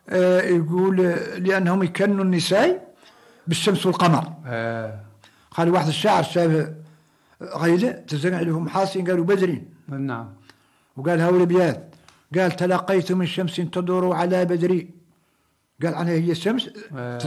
يقول لأنهم يكنوا النساء بالشمس والقمر. قال واحد الشاعر شاف غيلة تزرع لهم حاصين قالوا بدرين. نعم. وقال هؤلاء الأبيات قال تلقيت من شمس تدور على بدري، قال عنها هي الشمس